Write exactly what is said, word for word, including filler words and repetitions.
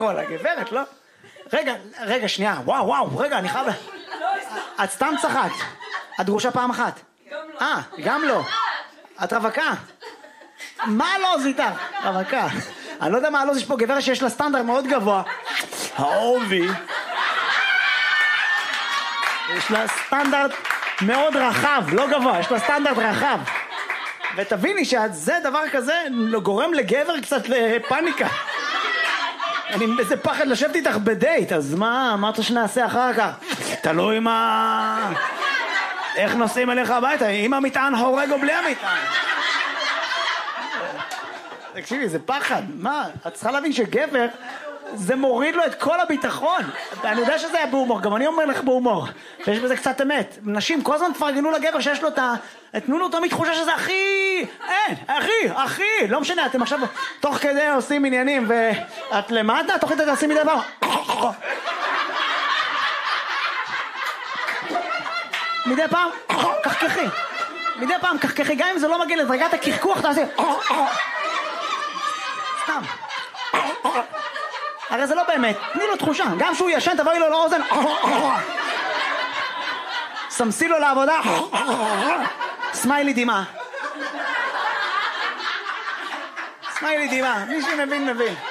כל הגברת, לא? רגע, רגע, שנייה, וואו, וואו, רגע, אני חייב... את סתם צחקת. את גרושה פעם אחת. גם לא. אה, גם לא. את רווקה. מה הלוז איתך? רווקה. אני לא יודע מה הלוז, יש פה גברת שיש לה סטנדרט מאוד גבוה. האובי. יש לה סטנדרט מאוד רחב, לא גבוה, יש לה סטנדרט רחב. ותביני שזה דבר כזה גורם לגבר קצת לפאניקה. אני איזה פחד לשבת איתך בדייט, אז מה, מה אתה שנעשה אחר כך? תלוי מה... איך נוסעים אליך הביתה, אם המטען הורג או בלי המטען. תקשיבי, זה פחד, מה? את צריכה להבין שגבר, זה מוריד לו את כל הביטחון. אני יודע שזה היה בהומור, גם אני אומר לך בהומור, שיש בזה קצת אמת. נשים כל הזמן תפרגנו לגבר שיש לו את ה... תנו לו תמיד תחושה שזה הכי... אין, הכי, הכי, לא משנה, אתם עכשיו תוך כדי עושים עניינים, ואת למטה, תוך כדי תעשי מדי פעם. מדי פעם, קחקחי. מדי פעם, קחקחי, גם אם זה לא מגיע לדרגת הקרקוח, תעשי... סתם. הרי זה לא באמת, תני לו תחושה, גם שהוא ישן תבואי לו לאוזן, סמסי לו לעבודה, סמיילי דימה, סמיילי דימה, מי שמבין מבין.